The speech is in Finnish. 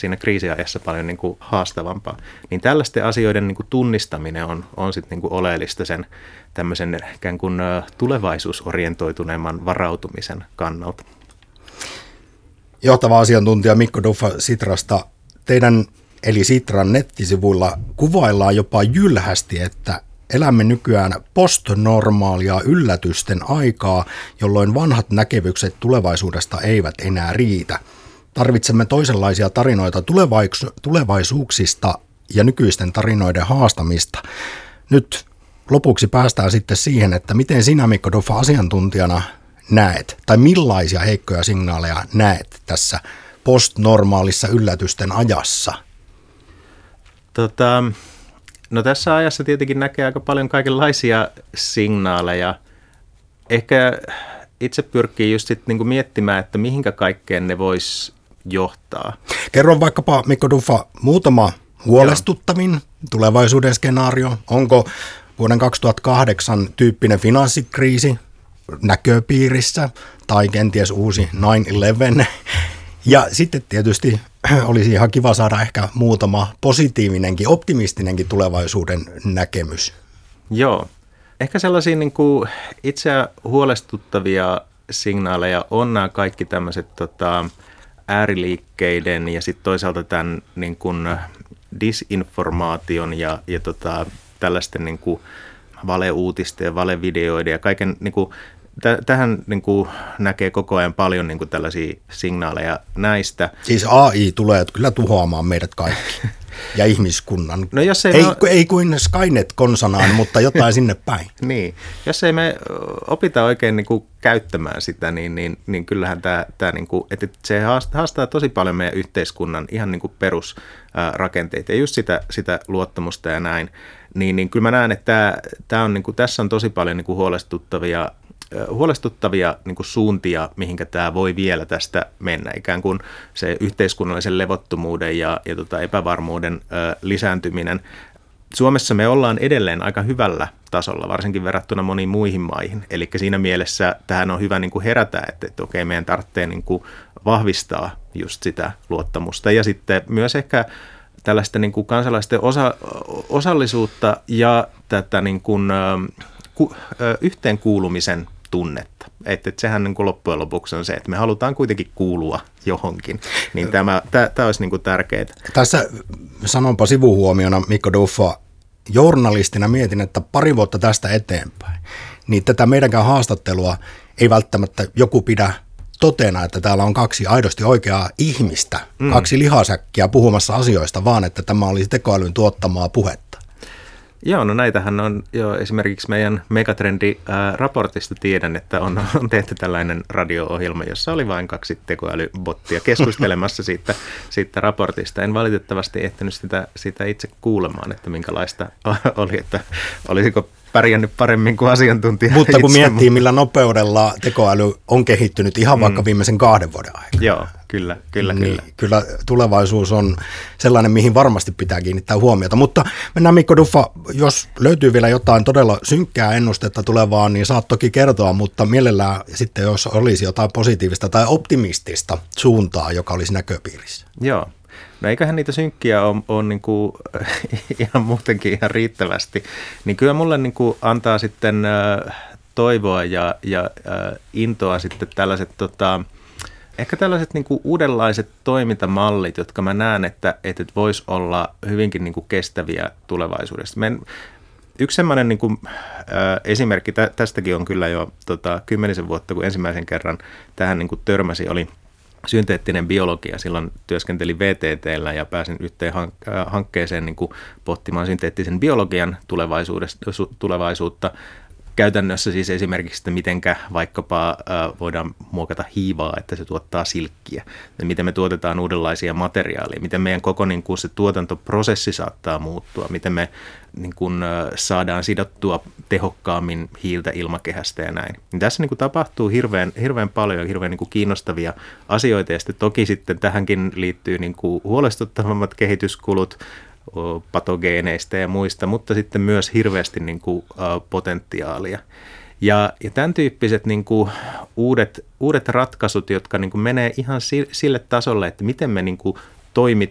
siinä kriisiajassa paljon niin kuin haastavampaa. Niin tällaisten asioiden niin kuin tunnistaminen on sitten niin kuin oleellista sen tämmöisen ikään kuin tulevaisuusorientoituneemman varautumisen kannalta. Johtava asiantuntija Mikko Duffa Sitrasta, teidän eli Sitran nettisivuilla kuvaillaan jopa jylhästi, että elämme nykyään postnormaalia yllätysten aikaa, jolloin vanhat näkemykset tulevaisuudesta eivät enää riitä. Tarvitsemme toisenlaisia tarinoita tulevaisuuksista ja nykyisten tarinoiden haastamista. Nyt lopuksi päästään sitten siihen, että miten sinä, Mikko Duffa, asiantuntijana näet, tai millaisia heikkoja signaaleja näet tässä postnormaalissa yllätysten ajassa? No tässä ajassa tietenkin näkee aika paljon kaikenlaisia signaaleja. Ehkä itse pyrkii just sit niinku miettimään, että mihinkä kaikkeen ne vois johtaa. Kerro vaikkapa, Mikko Duffa, muutama huolestuttavin tulevaisuuden skenaario. Onko vuoden 2008 tyyppinen finanssikriisi näköpiirissä tai kenties uusi 9/11? Ja sitten tietysti olisi ihan kiva saada ehkä muutama positiivinenkin, optimistinenkin tulevaisuuden näkemys. Joo. Ehkä sellaisia niin kuin itseä huolestuttavia signaaleja on nämä kaikki tämmöiset ääriliikkeiden ja sitten toisaalta tämän niin kuin disinformaation ja tällaisten niin kuin valeuutisten ja valevideoiden ja kaiken niin kuin tähän niin kuin näkee koko ajan paljon niin kuin tällaisia signaaleja näistä. Siis AI tulee kyllä tuhoamaan meidät kaikki ja ihmiskunnan. No ei kuin Skynet konsanaan, mutta jotain sinne päin. Niin, jos ei me opita oikein niin kuin käyttämään sitä, niin kyllähän tämä niin kuin, että se haastaa tosi paljon meidän yhteiskunnan ihan niin kuin perusrakenteita ja just sitä luottamusta ja näin. Niin kyllä mä näen, että tämä on, niin kuin, tässä on tosi paljon niin kuin huolestuttavia niin kuin suuntia, mihinkä tämä voi vielä tästä mennä. Ikään kuin se yhteiskunnallisen levottomuuden ja epävarmuuden lisääntyminen. Suomessa me ollaan edelleen aika hyvällä tasolla, varsinkin verrattuna moniin muihin maihin. Eli siinä mielessä tähän on hyvä niin kuin herätä, että okei, meidän tarvitsee niin kuin vahvistaa just sitä luottamusta. Ja sitten myös ehkä tällaista niin kuin kansalaisten osallisuutta ja tätä niin kuin yhteenkuulumisen tunnetta. Että sehän niin kuin loppujen lopuksi on se, että me halutaan kuitenkin kuulua johonkin. Niin tämä olisi niin kuin tärkeää. Tässä sanonpa sivuhuomiona, Mikko Duffa, journalistina mietin, että pari vuotta tästä eteenpäin, niin tätä meidänkään haastattelua ei välttämättä joku pidä totena, että täällä on kaksi aidosti oikeaa ihmistä, kaksi lihasäkkiä puhumassa asioista, vaan että tämä olisi tekoälyn tuottamaa puhetta. Joo, no näitähän on jo esimerkiksi meidän Megatrendi-raportista tiedän, että on tehty tällainen radio-ohjelma, jossa oli vain 2 tekoälybottia keskustelemassa siitä raportista. En valitettavasti ehtinyt sitä itse kuulemaan, että minkälaista oli, että olisiko pärjännyt paremmin kuin asiantuntija. Mutta kun miettii, millä nopeudella tekoäly on kehittynyt ihan vaikka viimeisen 2 vuoden aikana. Joo, kyllä. Kyllä tulevaisuus on sellainen, mihin varmasti pitää kiinnittää huomiota. Mutta mennään, Mikko Duffa, jos löytyy vielä jotain todella synkkää ennustetta tulevaan, niin saat toki kertoa, mutta mielellään sitten, jos olisi jotain positiivista tai optimistista suuntaa, joka olisi näköpiirissä. Joo. No eiköhän niitä synkkiä on niin kuin ihan muutenkin ihan riittävästi. Niin kyllä mulle niin kuin antaa sitten toivoa ja intoa sitten tällaiset ehkä tällaiset niin kuin uudenlaiset toimintamallit, jotka mä näen, että vois olla hyvinkin niin kuin kestäviä tulevaisuudessa. Yksi sellainen niin kuin, esimerkki, tästäkin on kyllä jo 10 vuotta, kun ensimmäisen kerran tähän niin kuin törmäsi, oli synteettinen biologia. Silloin työskentelin VTT:llä ja pääsin yhteen hankkeeseen niin kuin pohtimaan synteettisen biologian tulevaisuutta. Käytännössä siis esimerkiksi, että mitenkä vaikkapa voidaan muokata hiivaa, että se tuottaa silkkiä. Ja miten me tuotetaan uudenlaisia materiaaleja, miten meidän koko niin kuin se tuotantoprosessi saattaa muuttua, miten me niin kuin, saadaan sidottua tehokkaammin hiiltä ilmakehästä ja näin. Niin tässä niin kuin tapahtuu hirveän paljon, hirveän niin kuin kiinnostavia asioita ja sitten toki sitten tähänkin liittyy niin kuin huolestuttavammat kehityskulut, patogeeneista ja muista, mutta sitten myös hirveästi niin kuin, potentiaalia. Ja tämän tyyppiset niin kuin, uudet ratkaisut, jotka niin kuin, menee ihan sille tasolle, että miten me niin kuin,